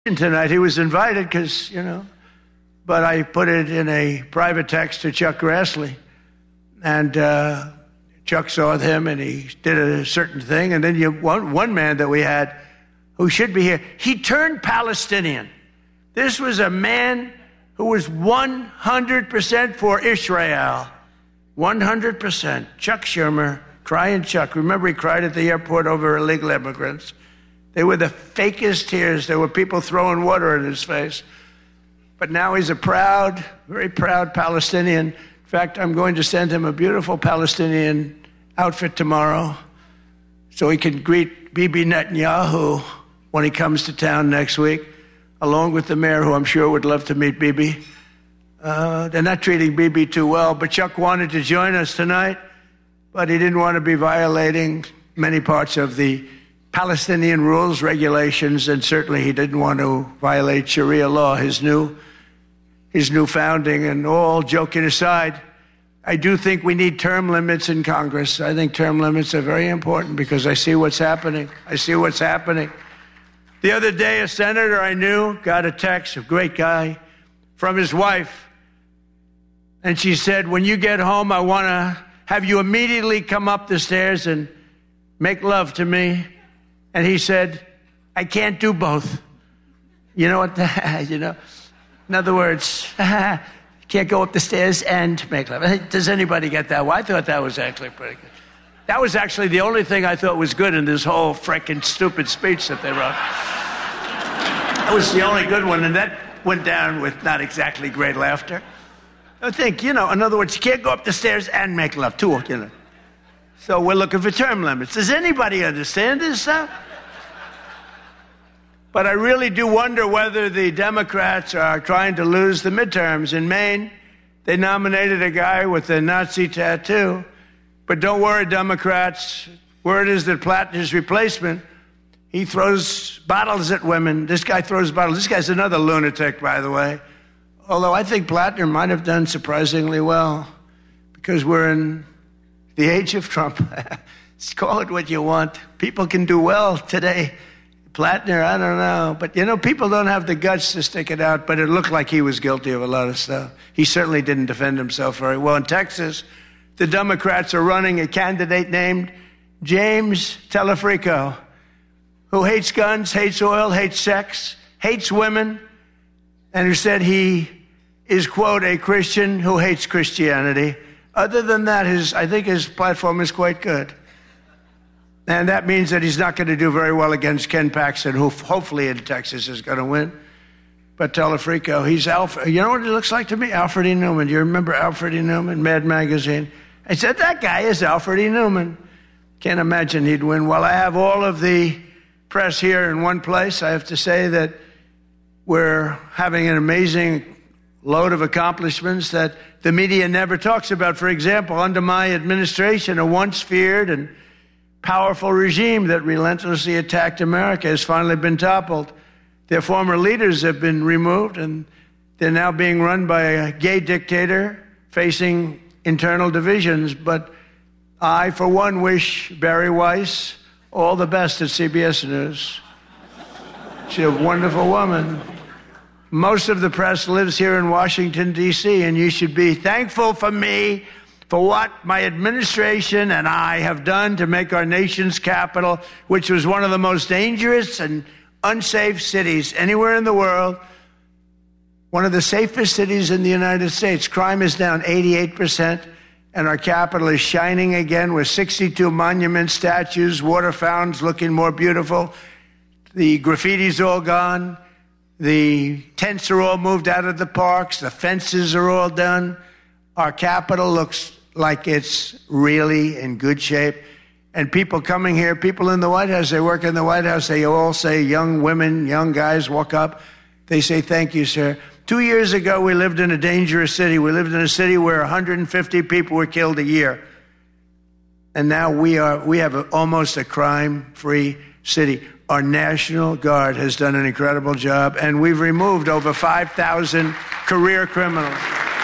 tonight. He was invited because, but I put it in a private text to Chuck Grassley. And Chuck saw him and he did a certain thing. And then one man that we had who should be here, he turned Palestinian. This was a man who was 100% for Israel. 100%. Chuck Schumer, crying Chuck. Remember, he cried at the airport over illegal immigrants. They were the fakest tears. There were people throwing water in his face. But now he's a proud, very proud Palestinian. In fact, I'm going to send him a beautiful Palestinian outfit tomorrow so he can greet Bibi Netanyahu when he comes to town next week, along with the mayor, who I'm sure would love to meet Bibi. They're not treating Bibi too well, but Chuck wanted to join us tonight, but he didn't want to be violating many parts of the Palestinian rules, regulations, and certainly he didn't want to violate Sharia law, his new founding. And all joking aside, I do think we need term limits in Congress. I think term limits are very important because I see what's happening. The other day, a senator I knew got a text, a great guy, from his wife. And she said, when you get home, I want to have you immediately come up the stairs and make love to me. And he said, I can't do both. You know what? In other words, can't go up the stairs and make love. Does anybody get that? Well, I thought that was actually pretty good. That was actually the only thing I thought was good in this whole freaking stupid speech that they wrote. That was the only good one, and that went down with not exactly great laughter. I think, in other words, you can't go up the stairs and make love, too, So we're looking for term limits. Does anybody understand this stuff? But I really do wonder whether the Democrats are trying to lose the midterms. In Maine, they nominated a guy with a Nazi tattoo. But don't worry, Democrats. Word is that Plattner's replacement, he throws bottles at women. This guy throws bottles. This guy's another lunatic, by the way. Although I think Plattner might have done surprisingly well because we're in the age of Trump. Call it what you want. People can do well today. Plattner, I don't know. But, people don't have the guts to stick it out, but it looked like he was guilty of a lot of stuff. He certainly didn't defend himself very well. In Texas, the Democrats are running a candidate named James Telefrico, who hates guns, hates oil, hates sex, hates women, and who said he is, quote, a Christian who hates Christianity. Other than that, I think his platform is quite good. And that means that he's not going to do very well against Ken Paxton, who hopefully in Texas is going to win. But Telefrico, he's Alfred. You know what he looks like to me? Alfred E. Newman. Do you remember Alfred E. Newman, Mad Magazine? I said, that guy is Alfred E. Newman. Can't imagine he'd win. Well, I have all of the press here in one place. I have to say that we're having an amazing load of accomplishments that the media never talks about. For example, under my administration, a once feared and powerful regime that relentlessly attacked America has finally been toppled. Their former leaders have been removed, and they're now being run by a gay dictator facing internal divisions. But I, for one, wish Barry Weiss all the best at CBS News. She's a wonderful woman. Most of the press lives here in Washington, D.C., and you should be thankful for me for what my administration and I have done to make our nation's capital, which was one of the most dangerous and unsafe cities anywhere in the world, one of the safest cities in the United States. Crime is down 88%, and our capital is shining again with 62 monuments, statues, water fountains looking more beautiful. The graffiti's all gone. The tents are all moved out of the parks. The fences are all done. Our capital looks like it's really in good shape. And people coming here, people in the White House, they work in the White House, they all say, young women, young guys walk up. They say, thank you, sir. 2 years ago, we lived in a dangerous city. We lived in a city where 150 people were killed a year. And now we have almost a crime-free city. Our National Guard has done an incredible job, and we've removed over 5,000 career criminals.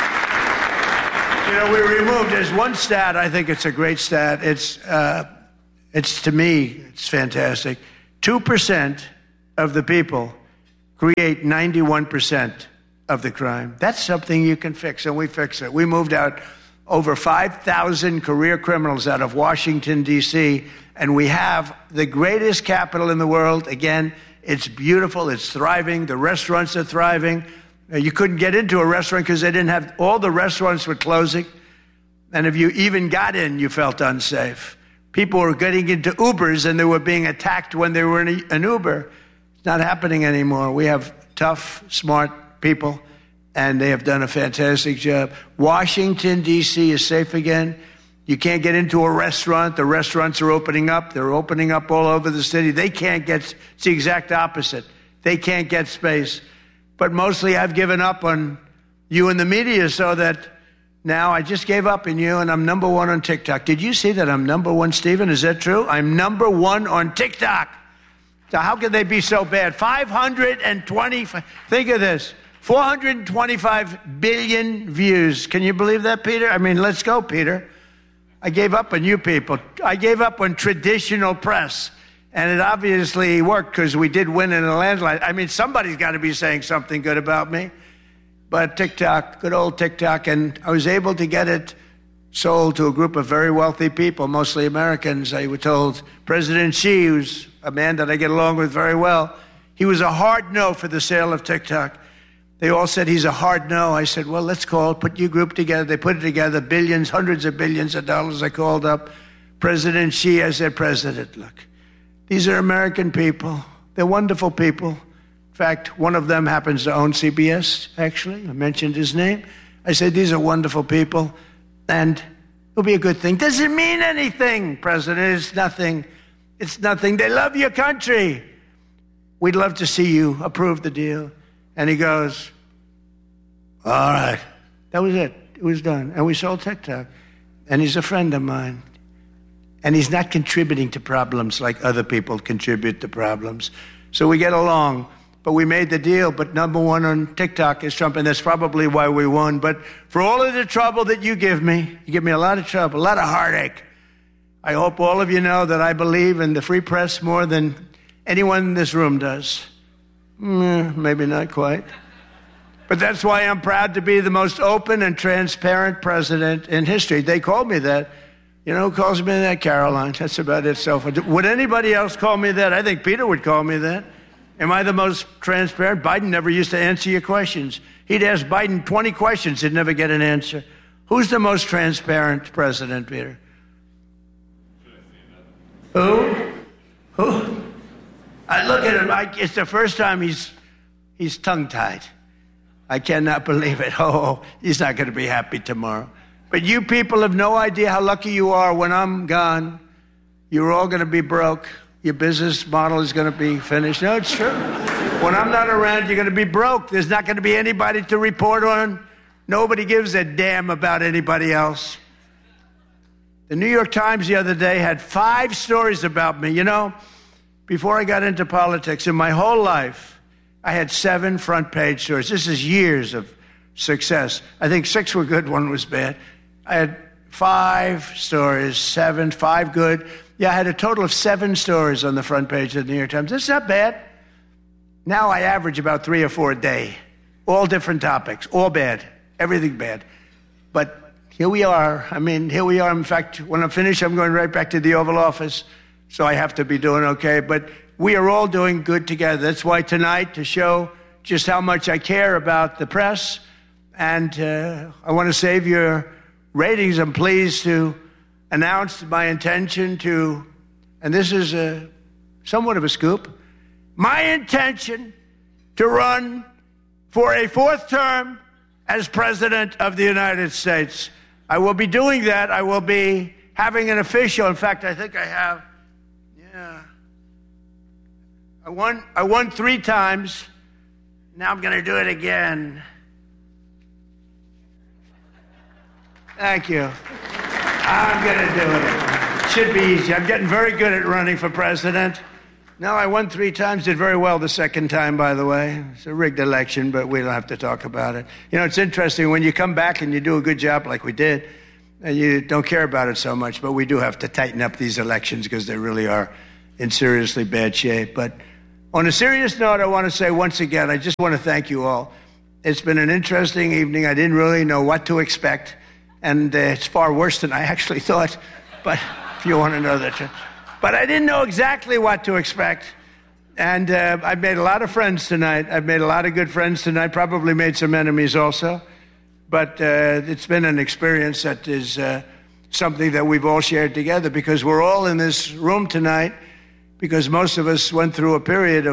We removed, there's one stat, I think it's a great stat. It's to me, it's fantastic. 2% of the people create 91% of the crime. That's something you can fix, and we fix it. We moved out over 5,000 career criminals out of Washington, D.C., and we have the greatest capital in the world. Again, it's beautiful, it's thriving, the restaurants are thriving. You couldn't get into a restaurant because they didn't have, all the restaurants were closing. And if you even got in, you felt unsafe. People were getting into Ubers and they were being attacked when they were in an Uber. It's not happening anymore. We have tough, smart people, and they have done a fantastic job. Washington, D.C. is safe again. You can't get into a restaurant. The restaurants are opening up. They're opening up all over the city. They can't get, it's the exact opposite. They can't get space. But mostly I've given up on you and the media, so that now I just gave up on you, and I'm number one on TikTok. Did you see that I'm number one, Stephen? Is that true? I'm number one on TikTok. So how can they be so bad? 520, think of this, 425 billion views. Can you believe that, Peter? I mean, let's go, Peter. I gave up on you people. I gave up on traditional press. And it obviously worked because we did win in a landslide. I mean, somebody's got to be saying something good about me. But TikTok, good old TikTok, and I was able to get it sold to a group of very wealthy people, mostly Americans. I was told President Xi, who's a man that I get along with very well, he was a hard no for the sale of TikTok. They all said he's a hard no. I said, well, let's put your group together. They put it together, billions, hundreds of billions of dollars. I called up President Xi. I said, President, look, these are American people. They're wonderful people. In fact, one of them happens to own CBS, actually. I mentioned his name. I said, these are wonderful people, and it'll be a good thing. Does it mean anything, President? It's nothing. It's nothing. They love your country. We'd love to see you approve the deal. And he goes, all right. That was it. It was done. And we sold TikTok. And he's a friend of mine. And he's not contributing to problems like other people contribute to problems. So we get along. But we made the deal. But number one on TikTok is Trump, and that's probably why we won. But for all of the trouble that you give me a lot of trouble, a lot of heartache. I hope all of you know that I believe in the free press more than anyone in this room does. Maybe not quite. But that's why I'm proud to be the most open and transparent president in history. They called me that. You know who calls me that? Caroline. That's about it. So would anybody else call me that? I think Peter would call me that. Am I the most transparent? Biden never used to answer your questions. He'd ask Biden 20 questions. He'd never get an answer. Who's the most transparent president, Peter? Who? I look at him. It's the first time he's tongue-tied. I cannot believe it. Oh, he's not going to be happy tomorrow. But you people have no idea how lucky you are. When I'm gone, you're all going to be broke. Your business model is going to be finished. No, it's true. When I'm not around, you're going to be broke. There's not going to be anybody to report on. Nobody gives a damn about anybody else. The New York Times the other day had 5 stories about me. You know, before I got into politics, in my whole life, I had 7 front-page stories. This is years of success. I think 6 were good, 1 was bad. I had 5 stories, 7, 5 good. Yeah, I had a total of 7 stories on the front page of the New York Times. That's not bad. Now I average about 3 or 4 a day. All different topics, all bad, everything bad. But here we are. Here we are. In fact, when I'm finished, I'm going right back to the Oval Office. So I have to be doing okay. But we are all doing good together. That's why tonight, to show just how much I care about the press, and I want to save your ratings, I'm pleased to announce my intention to, and this is somewhat of a scoop, my intention to run for a 4th term as President of the United States. I will be doing that. I will be having an official, in fact, I think I have, I won 3 times. Now I'm going to do it again. Thank you. I'm going to do it. Should be easy. I'm getting very good at running for president. No, I won 3 times, did very well the second time, by the way. It's a rigged election, but we don't have to talk about it. You know, it's interesting. When you come back and you do a good job like we did, you don't care about it so much, but we do have to tighten up these elections because they really are in seriously bad shape. But On a serious note, I want to say once again, I just want to thank you all. It's been an interesting evening. I didn't really know what to expect, and it's far worse than I actually thought, but if you want to know the truth. But I didn't know exactly what to expect, and I've made a lot of friends tonight. I've made a lot of good friends tonight, probably made some enemies also, but it's been an experience that is something that we've all shared together, because we're all in this room tonight because most of us went through a period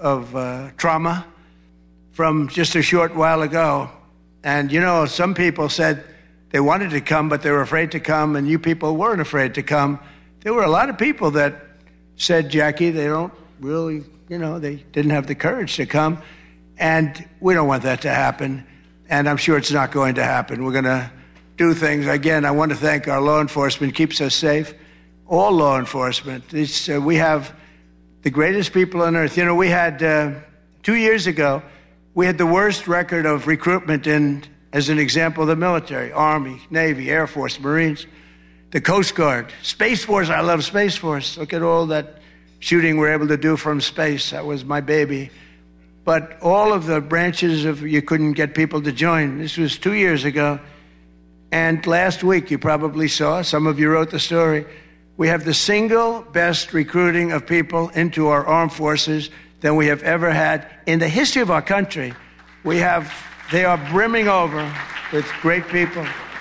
of trauma from just a short while ago. And, you know, some people said they wanted to come, but they were afraid to come, and you people weren't afraid to come. There were a lot of people that said, Jackie, they don't really, you know, they didn't have the courage to come. And we don't want that to happen. And I'm sure it's not going to happen. We're going to do things. Again, I want to thank our law enforcement, keeps us safe. All law enforcement. We have the greatest people on earth. You know, we had, 2 years ago, we had the worst record of recruitment in, as an example, the military, Army, Navy, Air Force, Marines, the Coast Guard, Space Force. I love Space Force. Look at all that shooting we're able to do from space. That was my baby. But all of the branches you couldn't get people to join. This was 2 years ago. And last week, you probably saw, some of you wrote the story, we have the single best recruiting of people into our armed forces than we have ever had in the history of our country. They are brimming over with great people.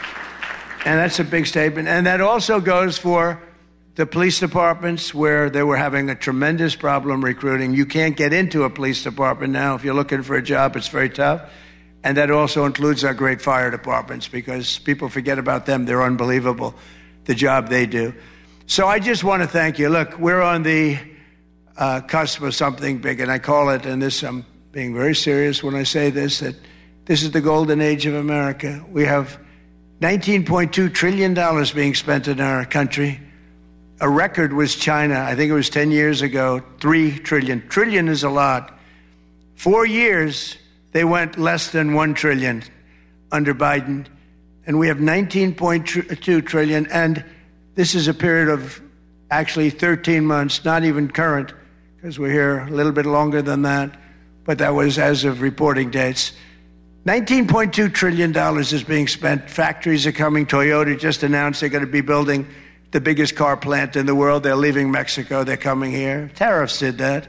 And that's a big statement. And that also goes for the police departments, where they were having a tremendous problem recruiting. You can't get into a police department now. If you're looking for a job, it's very tough. And that also includes our great fire departments, because people forget about them. They're unbelievable, the job they do. So I just want to thank you. Look, we're on the cusp of something big, and I call it, and this, I'm being very serious when I say this, that this is the golden age of America. We have $19.2 trillion being spent in our country. A record was China. I think it was 10 years ago, $3 trillion. Trillion is a lot. 4 years, they went less than $1 trillion under Biden. And we have $19.2 trillion. And this is a period of actually 13 months, not even current, because we're here a little bit longer than that. But that was as of reporting dates. $19.2 trillion is being spent. Factories are coming. Toyota just announced they're going to be building the biggest car plant in the world. They're leaving Mexico. They're coming here. Tariffs did that.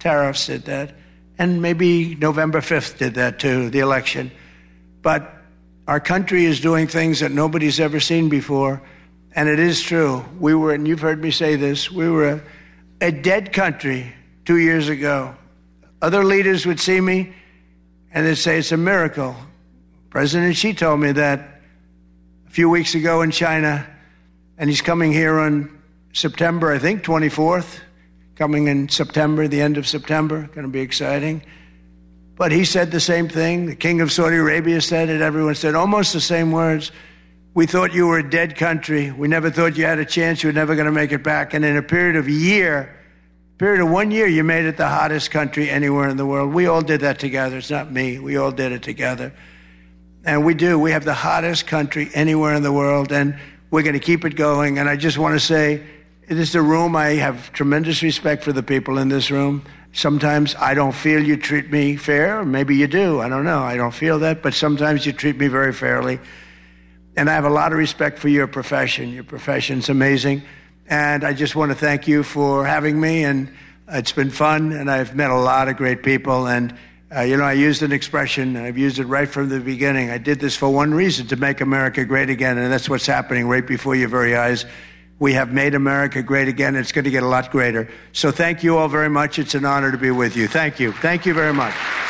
And maybe November 5th did that too, the election. But our country is doing things that nobody's ever seen before. And it is true. We were, and you've heard me say this, we were a dead country 2 years ago. Other leaders would see me and they'd say it's a miracle. President Xi told me that a few weeks ago in China, and he's coming here on September, I think, 24th, coming in September, the end of September, going to be exciting. But he said the same thing. The king of Saudi Arabia said it. Everyone said almost the same words. We thought you were a dead country. We never thought you had a chance. You were never going to make it back. And in a period of 1 year, you made it the hottest country anywhere in the world. We all did that together. It's not me. We all did it together. And we do. We have the hottest country anywhere in the world, and we're going to keep it going. And I just want to say, this is a room, I have tremendous respect for the people in this room. Sometimes I don't feel you treat me fair. Or maybe you do. I don't know. I don't feel that. But sometimes you treat me very fairly. And I have a lot of respect for your profession. Your profession's amazing. And I just want to thank you for having me. And it's been fun. And I've met a lot of great people. And, I used an expression, and I've used it right from the beginning. I did this for one reason, to make America great again. And that's what's happening right before your very eyes. We have made America great again. It's going to get a lot greater. So thank you all very much. It's an honor to be with you. Thank you. Thank you very much.